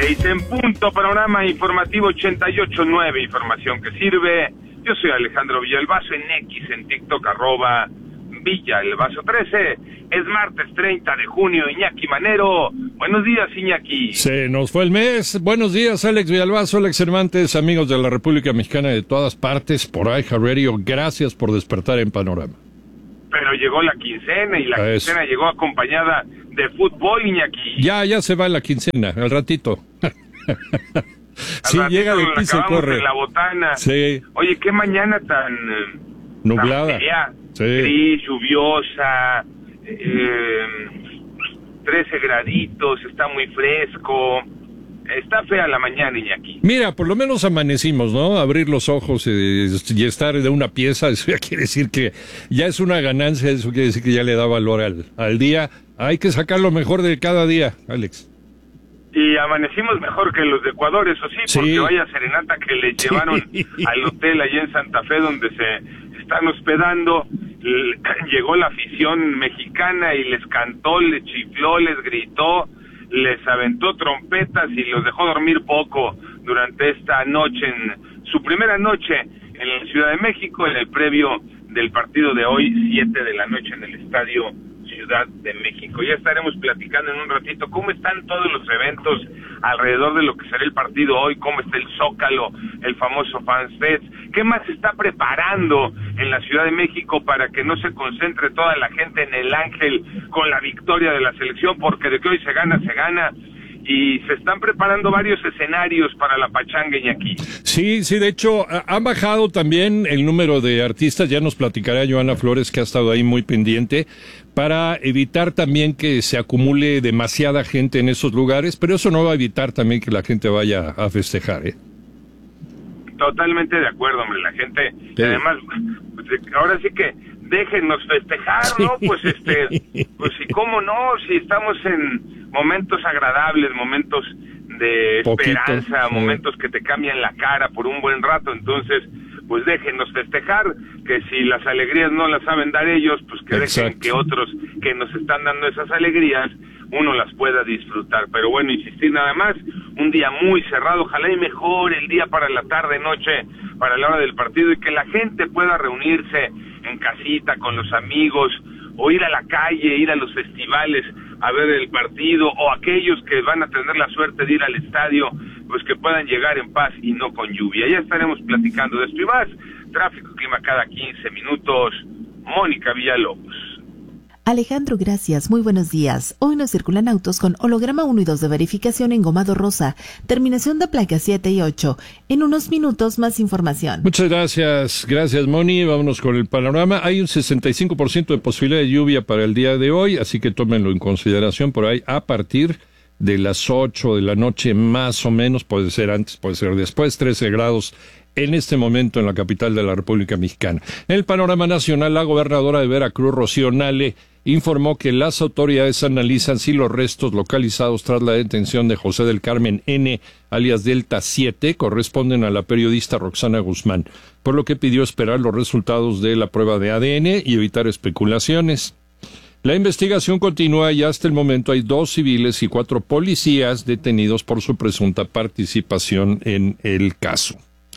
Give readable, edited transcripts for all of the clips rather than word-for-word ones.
6 en punto, panorama informativo 88.9, información que sirve. Yo soy Alejandro Villalbazo, en X, en TikTok, @Villalbazo13. Es martes 30 de junio, Iñaki Manero. Buenos días, Iñaki. Se nos fue el mes. Buenos días, Alex Villalbazo, Alex Cervantes, amigos de la República Mexicana de todas partes, por iHeartRadio. Gracias por despertar en Panorama. Pero llegó la quincena y la quincena llegó acompañada de fútbol, Iñaki. Ya se va la quincena, al ratito. Sí, llega de pisa y corre. En la botana. Sí. Oye, qué mañana tan nublada. Tan fea, sí. Gris, lluviosa, 13 graditos, está muy fresco. Está fea la mañana, Iñaki. Mira, por lo menos amanecimos, ¿no? Abrir los ojos y estar de una pieza, eso ya quiere decir que ya es una ganancia, eso quiere decir que ya le da valor al día. Hay que sacar lo mejor de cada día, Alex. Y amanecimos mejor que los de Ecuador, eso sí, porque vaya serenata que les llevaron al hotel allá en Santa Fe donde se están hospedando. Llegó la afición mexicana y les cantó, les chifló, les gritó, les aventó trompetas y los dejó dormir poco durante esta noche, en su primera noche en la Ciudad de México, en el previo del partido de hoy, 7 de la noche en el Estadio Ciudad de México. Ya estaremos platicando en un ratito cómo están todos los eventos alrededor de lo que será el partido hoy, cómo está el Zócalo, el famoso Fans Fest, qué más se está preparando en la Ciudad de México para que no se concentre toda la gente en el Ángel con la victoria de la selección, porque de que hoy se gana, y se están preparando varios escenarios para la pachanga, Iñaki. Sí, de hecho, han bajado también el número de artistas, ya nos platicará Joana Flores, que ha estado ahí muy pendiente, para evitar también que se acumule demasiada gente en esos lugares, pero eso no va a evitar también que la gente vaya a festejar, ¿eh? Totalmente de acuerdo, hombre, la gente, sí. Además, pues, ahora sí que déjennos festejar, ¿no? Pues pues y cómo no, si estamos en momentos agradables, momentos de esperanza, momentos que te cambian la cara por un buen rato, entonces, pues déjennos festejar, que si las alegrías no las saben dar ellos, pues que dejen que otros que nos están dando esas alegrías, uno las pueda disfrutar. Pero bueno, insistir nada más, un día muy cerrado, ojalá y mejor el día para la tarde, noche, para la hora del partido, y que la gente pueda reunirse en casita con los amigos, o ir a la calle, ir a los festivales a ver el partido, o aquellos que van a tener la suerte de ir al estadio, pues que puedan llegar en paz y no con lluvia. Ya estaremos platicando de esto y más. Tráfico, clima cada 15 minutos. Mónica Villalobos. Alejandro, gracias. Muy buenos días. Hoy nos circulan autos con holograma 1 y 2 de verificación en gomado rosa, terminación de placas 7 y 8. En unos minutos más información. Muchas gracias. Gracias, Moni. Vámonos con el panorama. Hay un 65% de posibilidad de lluvia para el día de hoy, así que tómenlo en consideración por ahí a partir de las 8 de la noche más o menos, puede ser antes, puede ser después, 13 grados en este momento en la capital de la República Mexicana. En el panorama nacional, la gobernadora de Veracruz, Rocío Nale, informó que las autoridades analizan si los restos localizados tras la detención de José del Carmen N., alias Delta 7, corresponden a la periodista Roxana Guzmán, por lo que pidió esperar los resultados de la prueba de ADN y evitar especulaciones. La investigación continúa y hasta el momento hay 2 civiles y 4 policías detenidos por su presunta participación en el caso.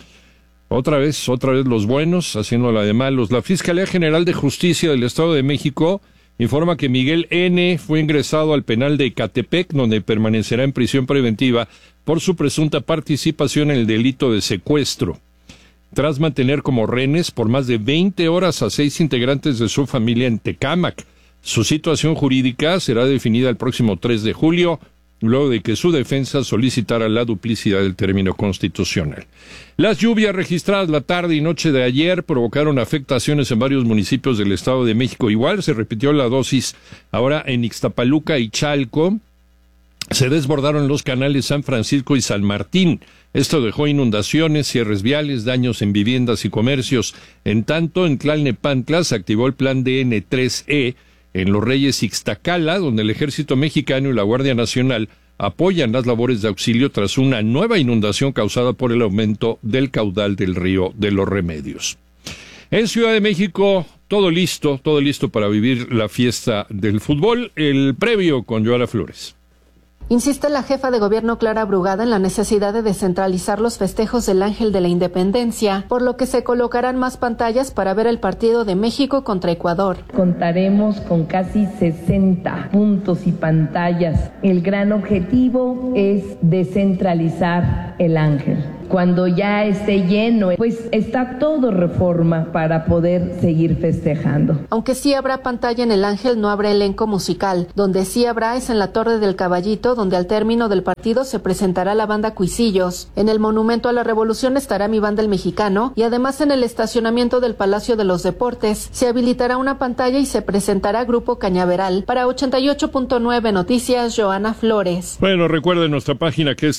Otra vez los buenos, haciéndola de malos. La Fiscalía General de Justicia del Estado de México informa que Miguel N. fue ingresado al penal de Ecatepec, donde permanecerá en prisión preventiva por su presunta participación en el delito de secuestro. Tras mantener como rehenes por más de 20 horas a 6 integrantes de su familia en Tecámac. Su situación jurídica será definida el próximo 3 de julio, luego de que su defensa solicitara la duplicidad del término constitucional. Las lluvias registradas la tarde y noche de ayer provocaron afectaciones en varios municipios del Estado de México. Igual se repitió la dosis ahora en Ixtapaluca y Chalco. Se desbordaron los canales San Francisco y San Martín. Esto dejó inundaciones, cierres viales, daños en viviendas y comercios. En tanto, en Tlalnepantla se activó el plan DN3E, en Los Reyes Ixtacala, donde el Ejército Mexicano y la Guardia Nacional apoyan las labores de auxilio tras una nueva inundación causada por el aumento del caudal del río de los Remedios. En Ciudad de México, todo listo para vivir la fiesta del fútbol. El previo con Joana Flores. Insiste la jefa de gobierno Clara Brugada en la necesidad de descentralizar los festejos del Ángel de la Independencia, por lo que se colocarán más pantallas para ver el partido de México contra Ecuador. Contaremos con casi 60 puntos y pantallas. El gran objetivo es descentralizar el Ángel. Cuando ya esté lleno, pues está todo Reforma para poder seguir festejando. Aunque sí habrá pantalla en el Ángel, no habrá elenco musical. Donde sí habrá es en la Torre del Caballito, donde al término del partido se presentará la banda Cuisillos. En el Monumento a la Revolución estará mi banda El Mexicano, y además en el estacionamiento del Palacio de los Deportes se habilitará una pantalla y se presentará Grupo Cañaveral. Para 88.9 Noticias, Joana Flores. Bueno, recuerden nuestra página que es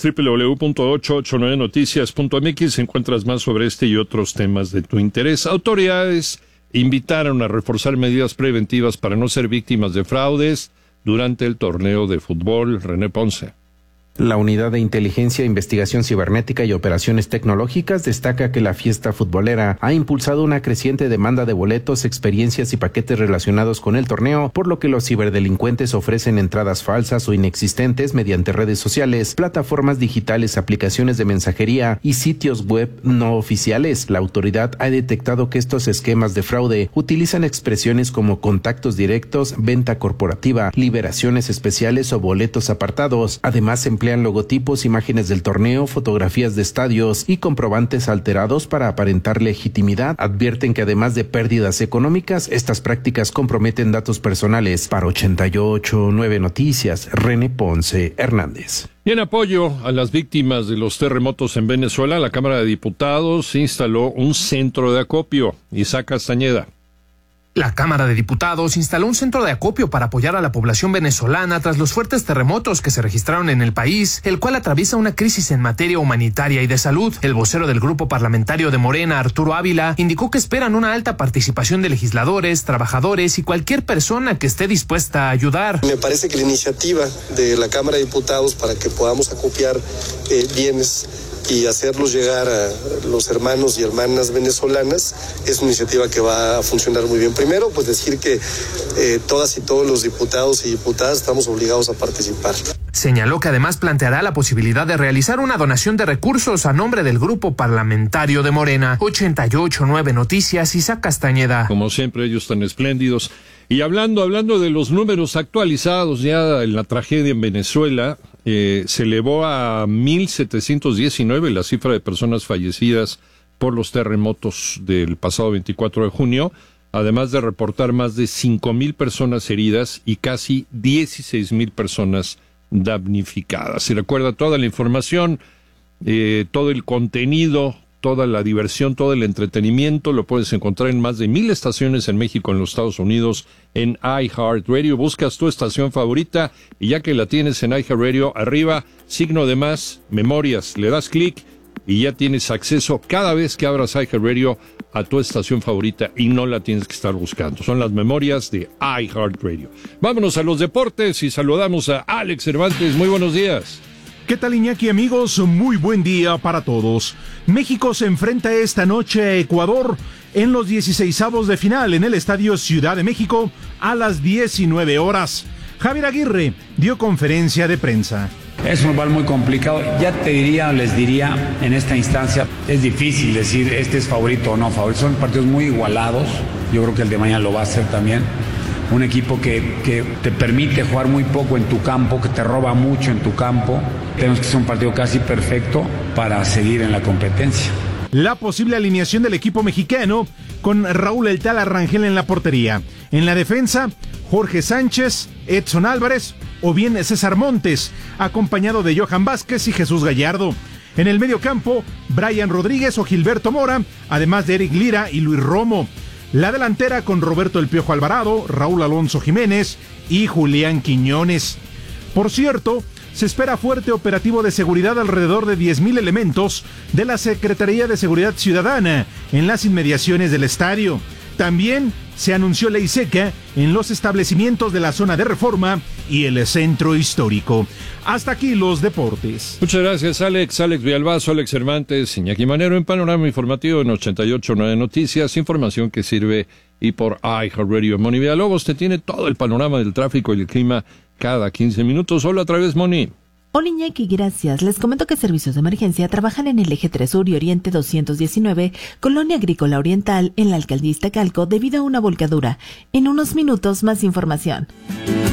www.889noticias.mx. Encuentras más sobre este y otros temas de tu interés. Autoridades invitaron a reforzar medidas preventivas para no ser víctimas de fraudes durante el torneo de fútbol. René Ponce. La Unidad de Inteligencia, Investigación Cibernética y Operaciones Tecnológicas destaca que la fiesta futbolera ha impulsado una creciente demanda de boletos, experiencias y paquetes relacionados con el torneo, por lo que los ciberdelincuentes ofrecen entradas falsas o inexistentes mediante redes sociales, plataformas digitales, aplicaciones de mensajería y sitios web no oficiales. La autoridad ha detectado que estos esquemas de fraude utilizan expresiones como contactos directos, venta corporativa, liberaciones especiales o boletos apartados. Además, emplean logotipos, imágenes del torneo, fotografías de estadios y comprobantes alterados para aparentar legitimidad. Advierten que además de pérdidas económicas, estas prácticas comprometen datos personales. Para 88.9 Noticias, René Ponce Hernández. Y en apoyo a las víctimas de los terremotos en Venezuela, la Cámara de Diputados instaló un centro de acopio. Isaac Castañeda. La Cámara de Diputados instaló un centro de acopio para apoyar a la población venezolana tras los fuertes terremotos que se registraron en el país, el cual atraviesa una crisis en materia humanitaria y de salud. El vocero del grupo parlamentario de Morena, Arturo Ávila, indicó que esperan una alta participación de legisladores, trabajadores y cualquier persona que esté dispuesta a ayudar. Me parece que la iniciativa de la Cámara de Diputados para que podamos acopiar bienes y hacerlos llegar a los hermanos y hermanas venezolanas es una iniciativa que va a funcionar muy bien. Primero, pues decir que todas y todos los diputados y diputadas estamos obligados a participar. Señaló que además planteará la posibilidad de realizar una donación de recursos a nombre del grupo parlamentario de Morena. 88.9 Noticias, Isaac Castañeda. Como siempre, ellos tan espléndidos. Y hablando de los números actualizados ya en la tragedia en Venezuela, se elevó a 1,719 la cifra de personas fallecidas por los terremotos del pasado 24 de junio, además de reportar más de 5,000 personas heridas y casi 16,000 personas damnificadas. Si recuerda toda la información, todo el contenido, toda la diversión, todo el entretenimiento, lo puedes encontrar en más de 1,000 estaciones en México, en los Estados Unidos, en iHeartRadio. Buscas tu estación favorita y ya que la tienes en iHeartRadio, arriba, signo de más, memorias, le das clic y ya tienes acceso cada vez que abras iHeartRadio a tu estación favorita y no la tienes que estar buscando. Son las memorias de iHeartRadio. Vámonos a los deportes y saludamos a Alex Cervantes. Muy buenos días. ¿Qué tal, Iñaki, amigos? Muy buen día para todos. México se enfrenta esta noche a Ecuador en los 16avos de final en el Estadio Ciudad de México a las 19 horas. Javier Aguirre dio conferencia de prensa. Es un rival muy complicado. Les diría, en esta instancia, es difícil decir este es favorito o no favorito. Son partidos muy igualados. Yo creo que el de mañana lo va a hacer también. Un equipo que te permite jugar muy poco en tu campo, que te roba mucho en tu campo. Tenemos que hacer un partido casi perfecto para seguir en la competencia. La posible alineación del equipo mexicano con Raúl El Tala Rangel en la portería. En la defensa, Jorge Sánchez, Edson Álvarez o bien César Montes, acompañado de Johan Vázquez y Jesús Gallardo. En el medio campo, Brian Rodríguez o Gilberto Mora, además de Eric Lira y Luis Romo. La delantera con Roberto El Piojo Alvarado, Raúl Alonso Jiménez y Julián Quiñones. Por cierto, se espera fuerte operativo de seguridad alrededor de 10,000 elementos de la Secretaría de Seguridad Ciudadana en las inmediaciones del estadio. También se anunció ley seca en los establecimientos de la zona de Reforma y el centro histórico. Hasta aquí los deportes. Muchas gracias, Alex. Alex Villalbazo, Alex Cervantes, Iñaki Manero en Panorama Informativo en 88.9 Noticias. Información que sirve y por iHeartRadio. Moni Villalobos te tiene todo el panorama del tráfico y el clima cada 15 minutos, solo a través, Moni. Hola Iñaki, gracias. Les comento que servicios de emergencia trabajan en el eje 3 Sur y Oriente 219, Colonia Agrícola Oriental, en la alcaldía Iztacalco, debido a una volcadura. En unos minutos, más información.